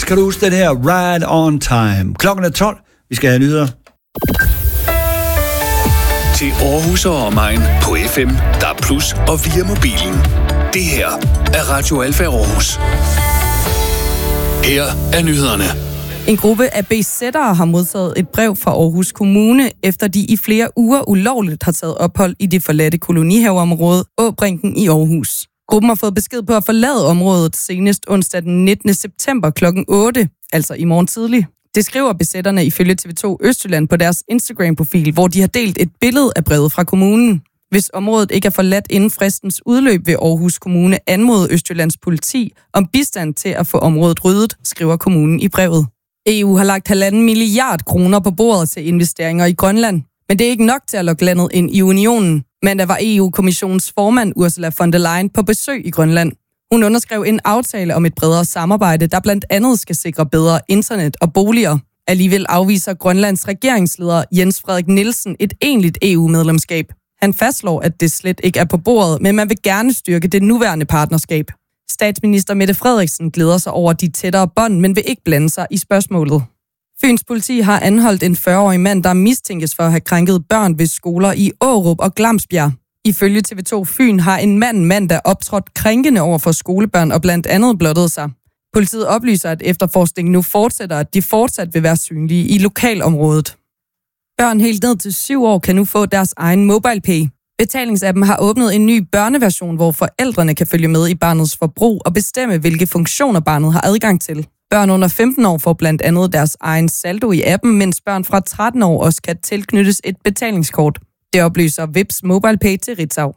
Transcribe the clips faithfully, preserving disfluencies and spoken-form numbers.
kan du huske det her Ride on Time. Klokken er tolv. Vi skal have nyheder. Til Aarhus og omegn på F M, D A B plus, og via mobilen. Det her er Radio Alfa Aarhus. Her er nyhederne. En gruppe af B Z'ere har modtaget et brev fra Aarhus Kommune, efter de i flere uger ulovligt har taget ophold i det forladte kolonihaveområde Åbrinken i Aarhus. Gruppen har fået besked på at forlade området senest onsdag den nittende september klokken otte, altså i morgen tidlig. Det skriver B Z'erne ifølge T V to Østjylland på deres Instagram-profil, hvor de har delt et billede af brevet fra kommunen. Hvis området ikke er forladt inden fristens udløb, vil Aarhus Kommune anmode Østjyllands politi om bistand til at få området ryddet, skriver kommunen i brevet. E U har lagt halvanden milliard kroner på bordet til investeringer i Grønland, men det er ikke nok til at lukke landet ind i unionen. Mandag var E U-kommissionens formand Ursula von der Leyen på besøg i Grønland. Hun underskrev en aftale om et bredere samarbejde, der blandt andet skal sikre bedre internet og boliger. Alligevel afviser Grønlands regeringsleder Jens Frederik Nielsen et egentligt E U-medlemskab. Han fastslår, at det slet ikke er på bordet, men man vil gerne styrke det nuværende partnerskab. Statsminister Mette Frederiksen glæder sig over de tættere bånd, men vil ikke blande sig i spørgsmålet. Fyns politi har anholdt en fyrre-årig mand, der mistænkes for at have krænket børn ved skoler i Aarup og Glamsbjerg. Ifølge T V to Fyn har en mand mandag optrådt krænkende over for skolebørn og blandt andet blottet sig. Politiet oplyser, at efterforskningen nu fortsætter, at de fortsat vil være synlige i lokalområdet. Børn helt ned til syv år kan nu få deres egen MobilePay. Betalingsappen har åbnet en ny børneversion, hvor forældrene kan følge med i barnets forbrug og bestemme, hvilke funktioner barnet har adgang til. Børn under femten år får blandt andet deres egen saldo i appen, mens børn fra tretten år også kan tilknyttes et betalingskort. Det oplyser Vips MobilePay til Ritzau.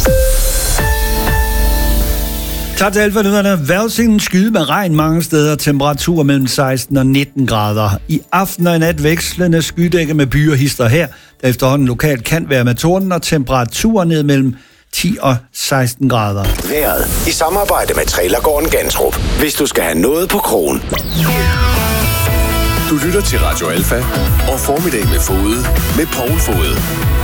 Tak til Alfa-nyhederne. Vejrudsigten skyde med regn mange steder. Temperaturer mellem seksten og nitten grader. I aften og i nat vekslende skydække med byer hister her, der efterhånden lokalt kan være med torden, og temperaturer ned mellem ti og seksten grader. Vejret i samarbejde med Trailergården Gantrup. Hvis du skal have noget på krogen. Du lytter til Radio Alfa og Formiddag med Fode med Poul Fode.